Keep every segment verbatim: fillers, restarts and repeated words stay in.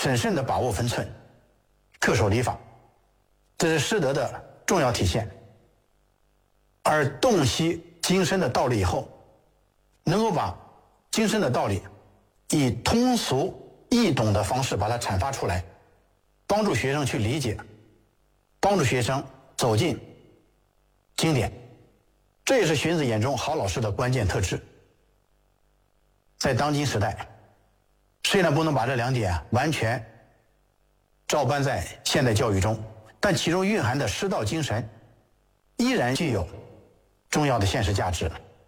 审慎地把握分寸，恪守礼法，这是师德的重要体现。而洞悉经深的道理以后，能够把经深的道理以通俗易懂的方式把它阐发出来，帮助学生去理解，帮助学生走进经典，这也是荀子眼中好老师的关键特质。在当今时代，虽然不能把这两点完全照搬在现代教育中，但其中蕴含的师道精神依然具有重要的现实价值。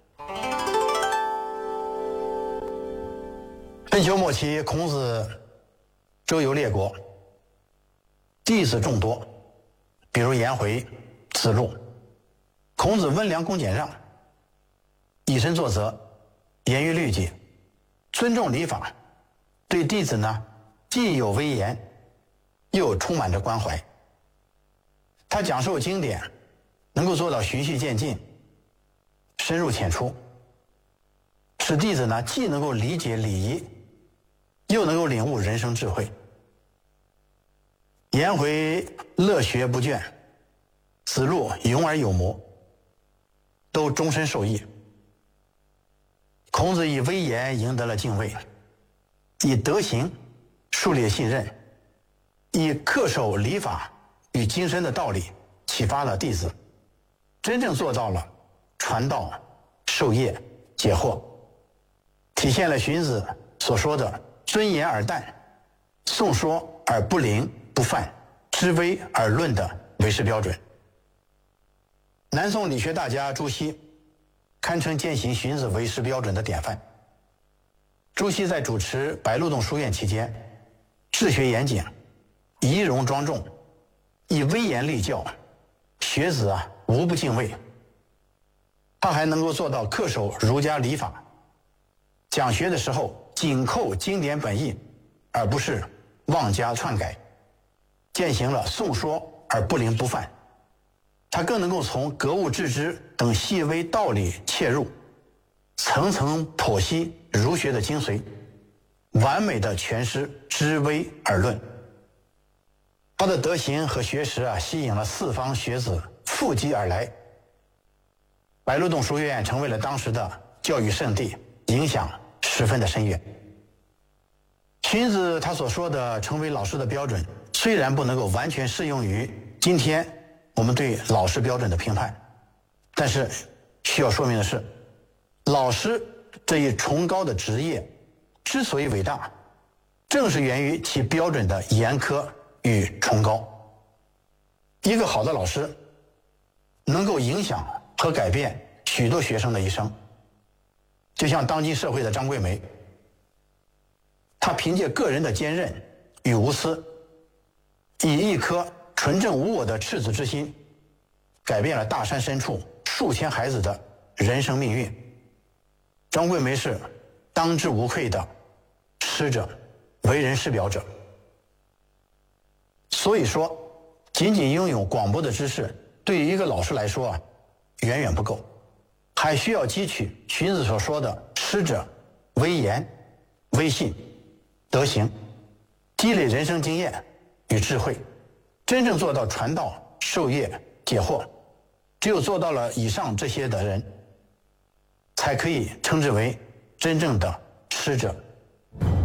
春秋末期，孔子周游列国，弟子众多，比如颜回、子路。孔子温良恭俭让，以身作则，严于律己，尊重礼法，对弟子呢既有威严，又充满着关怀。他讲授经典能够做到循序渐进，深入浅出，使弟子呢既能够理解礼仪，又能够领悟人生智慧。颜回乐学不倦，子路勇而有谋，都终身受益。孔子以威严赢得了敬畏，以德行树立信任，以恪守礼法与精深的道理启发了弟子，真正做到了传道授业解惑，体现了荀子所说的尊严而淡，颂说而不凌不犯，知微而论的为师标准。南宋理学大家朱熹堪称践行荀子为师标准的典范。朱熹在主持白鹿洞书院期间，治学严谨，仪容庄重，以威严立教，学子啊无不敬畏。他还能够做到恪守儒家礼法，讲学的时候紧扣经典本意，而不是妄加篡改，践行了颂说而不凌不犯。他更能够从格物致知等细微道理切入，层层剖析儒学的精髓，完美的诠释知微而论。他的德行和学识啊，吸引了四方学子附集而来，白鹿洞书院成为了当时的教育圣地，影响十分的深远。荀子他所说的成为老师的标准，虽然不能够完全适用于今天我们对老师标准的评判，但是需要说明的是，老师这一崇高的职业之所以伟大，正是源于其标准的严苛与崇高。一个好的老师能够影响和改变许多学生的一生。就像当今社会的张桂梅，她凭借个人的坚韧与无私，以一颗纯正无我的赤子之心，改变了大山深处数千孩子的人生命运。张桂梅是当之无愧的师者，为人师表者。所以说，仅仅拥有广博的知识，对于一个老师来说啊，远远不够，还需要汲取荀子所说的师者威严、威信、德行，积累人生经验与智慧，真正做到传道授业解惑。只有做到了以上这些的人，才可以称之为真正的师者。